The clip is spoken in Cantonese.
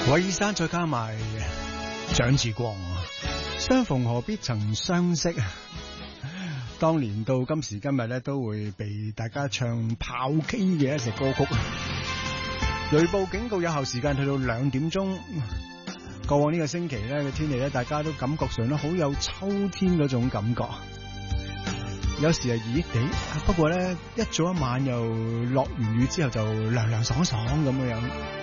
韋山再加埋蔣志光，相逢何必曾相識。當年到今時今日咧，都會被大家唱炮 K 嘅一隻歌曲。雷暴警告有效時間去到2點鐘。過往呢個星期咧嘅天氣咧，大家都感覺上咧好有秋天嗰種感覺。有時係熱熱地，不過咧一早一晚又落完雨之後就涼涼爽爽咁樣。